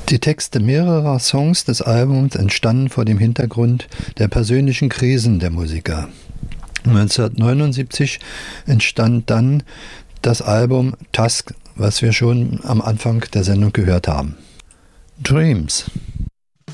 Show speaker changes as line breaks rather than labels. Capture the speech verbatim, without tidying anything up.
Die Texte mehrerer Songs des Albums entstanden vor dem Hintergrund der persönlichen Krisen der Musiker. neunzehnhundertneunundsiebzig entstand dann das Album Tusk, was wir schon am Anfang der Sendung gehört haben. Dreams.